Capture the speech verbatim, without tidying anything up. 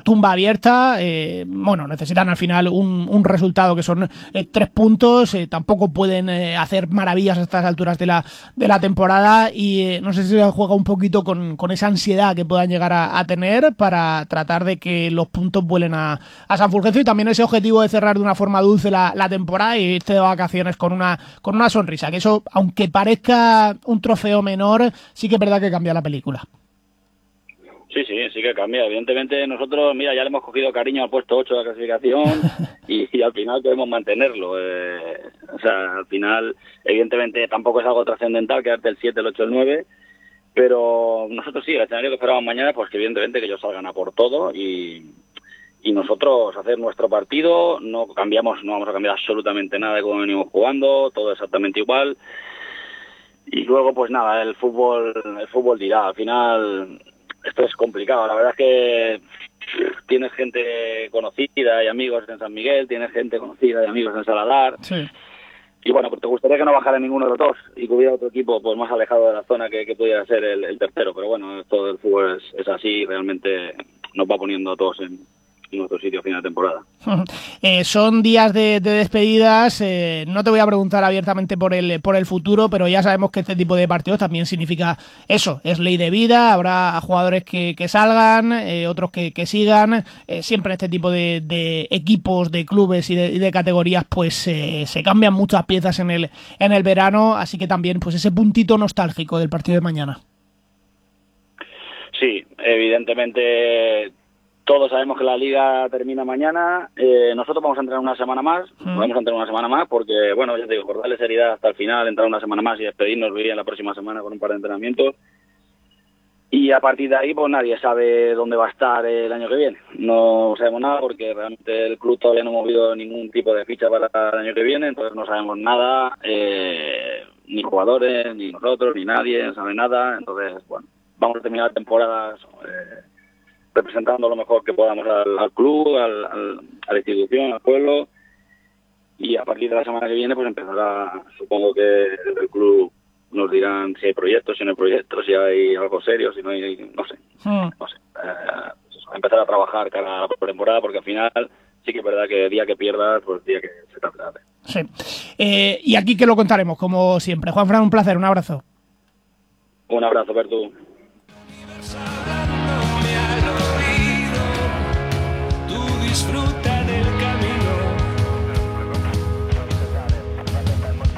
tumba abierta. Eh, bueno, necesitan al final un, un resultado que son eh, tres puntos. Eh, tampoco pueden eh, hacer maravillas a estas alturas de la, de la temporada y eh, no sé si se juega un poquito con, con esa ansiedad que puedan llegar a, a tener para tratar de que los puntos vuelen a, a San Fulgencio y también ese objetivo de cerrar de una forma dulce la, la temporada y irte de vacaciones con una, con una sonrisa, que eso, aunque parezca un trofeo menor, sí que es verdad que cambia la película. Sí, sí, sí que cambia. Evidentemente nosotros, mira, ya le hemos cogido cariño al puesto ocho de la clasificación y, y al final queremos mantenerlo. Eh, o sea, al final, evidentemente tampoco es algo trascendental quedarte el siete, el ocho, el nueve, pero nosotros sí, el escenario que esperamos mañana, pues que evidentemente que ellos salgan a por todo y, y nosotros hacer nuestro partido, no cambiamos, no vamos a cambiar absolutamente nada de cómo venimos jugando, todo exactamente igual. Y luego, pues nada, el fútbol, el fútbol dirá, al final esto es complicado, la verdad es que tienes gente conocida y amigos en San Miguel, tienes gente conocida y amigos en Saladar, sí. Y bueno, pues te gustaría que no bajara ninguno de los dos y que hubiera otro equipo pues más alejado de la zona que, que pudiera ser el, el tercero, pero bueno, todo el fútbol es, es así, realmente nos va poniendo a todos en, en nuestro sitio a final de temporada. Eh, son días de, de despedidas, eh, no te voy a preguntar abiertamente por el por el futuro, pero ya sabemos que este tipo de partidos también significa eso, es ley de vida, habrá jugadores que, que salgan, eh, otros que, que sigan, eh, siempre en este tipo de, de equipos, de clubes y de, y de categorías pues eh, se cambian muchas piezas en el, en el verano, así que también pues ese puntito nostálgico del partido de mañana. Sí, evidentemente todos sabemos que la liga termina mañana, eh, nosotros vamos a entrenar una semana más, mm. vamos a entrenar una semana más porque, bueno, ya te digo, por darle seriedad hasta el final, entrar una semana más y despedirnos bien la próxima semana con un par de entrenamientos. Y a partir de ahí, pues nadie sabe dónde va a estar el año que viene. No sabemos nada porque realmente el club todavía no ha movido ningún tipo de ficha para el año que viene, entonces no sabemos nada, eh, ni jugadores, ni nosotros, ni nadie sabe nada, entonces, bueno, vamos a terminar la temporada eh, representando lo mejor que podamos al, al club, al, al, a la institución, al pueblo, y a partir de la semana que viene pues empezará, supongo que el club nos dirán si hay proyectos, si no hay proyectos, si hay algo serio, si no hay, no sé, mm. no sé, eh, pues empezar a trabajar cara a la temporada porque al final sí que es verdad que día que pierdas, pues día que se te hace. Sí, eh, y aquí que lo contaremos como siempre. Juanfran, un placer, un abrazo. Un abrazo, Bertu. Disfruta